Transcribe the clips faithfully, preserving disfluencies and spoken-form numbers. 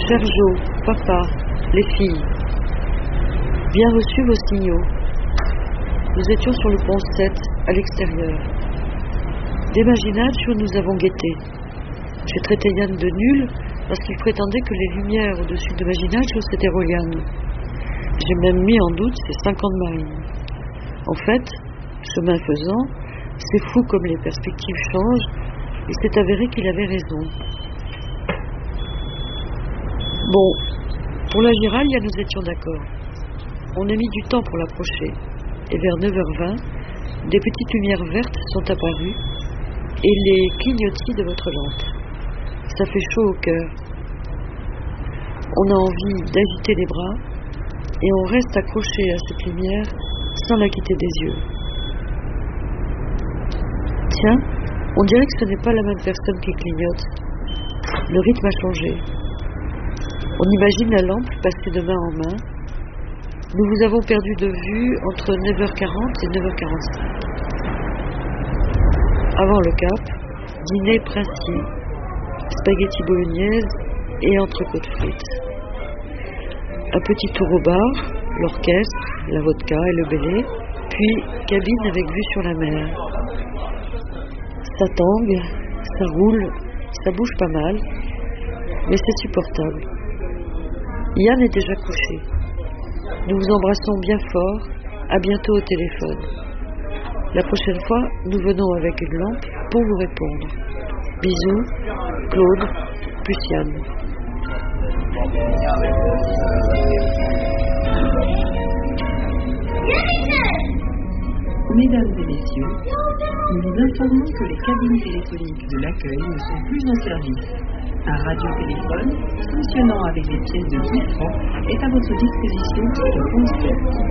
Cher Jo, papa, les filles, bien reçus vos signaux. Nous étions sur le pont sept, à l'extérieur. Dès Maginaccio, nous avons guetté. J'ai traité Yann de nul parce qu'il prétendait que les lumières au-dessus de Maginaccio, c'était Roliane. J'ai même mis en doute ses cinq ans de marine. En fait, chemin faisant, c'est fou comme les perspectives changent, il s'est avéré qu'il avait raison. Bon, pour la Giralia, nous étions d'accord. On a mis du temps pour l'approcher, et vers neuf heures vingt, des petites lumières vertes sont apparues, et les clignotis de votre lampe. Ça fait chaud au cœur. On a envie d'agiter les bras, et on reste accroché à cette lumière sans la quitter des yeux. Tiens, on dirait que ce n'est pas la même personne qui clignote. Le rythme a changé. On imagine la lampe passer de main en main. Nous vous avons perdu de vue entre neuf heures quarante et neuf heures quarante-cinq. Avant le cap, dîner princier, spaghetti bolognaise et entrecôte frites. Un petit tour au bar, l'orchestre, la vodka et le belé, puis cabine avec vue sur la mer. Ça tangue, ça roule, ça bouge pas mal, mais c'est supportable. Yann est déjà couché. Nous vous embrassons bien fort, à bientôt au téléphone. La prochaine fois, nous venons avec une lampe pour vous répondre. Bisous, Claude, plus Yann. Mesdames et messieurs, nous vous informons que les cabines téléphoniques de l'accueil ne sont plus en service. Un radiotéléphone, fonctionnant avec des pièces de dix francs, est à votre disposition pour le concert.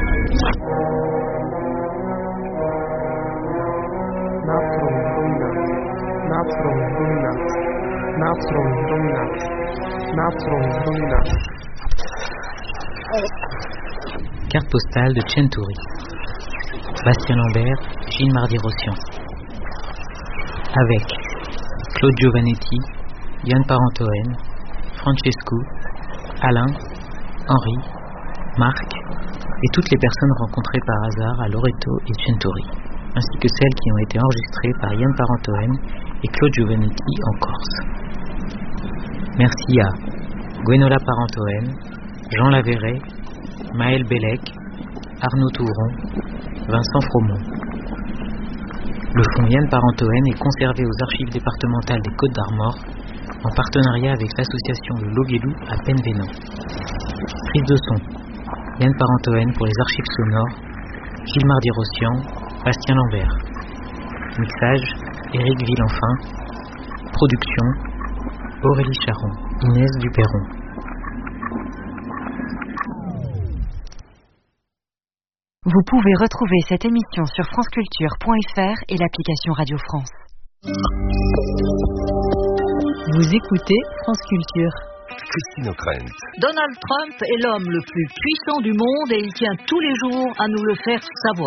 Carte postale de Centuri. Bastien Lambert, Gilles Mardy-Rossian. Avec Claude Giovannetti, Yann Parentoen, Francesco, Alain, Henri, Marc et toutes les personnes rencontrées par hasard à Loreto et Centuri, ainsi que celles qui ont été enregistrées par Yann Parentoen et Claude Giovannetti en Corse. Merci à Gwenola Parentoen, Jean Laveyret, Maël Bellec, Arnaud Touron, Vincent Fromont. Le fonds Yann Parentoen est conservé aux archives départementales des Côtes d'Armor en partenariat avec l'association Le Loguelou à Penvénan. Prise de son, Yann Parentoen pour les archives sonores, Gilles Mardy-Rossian, Bastien Lambert. Mixage, Éric Villenfin. Production, Aurélie Charon, Inès Duperron. Vous pouvez retrouver cette émission sur franceculture point f r et l'application Radio France. Vous écoutez France Culture. Christine O'Krent. Donald Trump est l'homme le plus puissant du monde et il tient tous les jours à nous le faire savoir.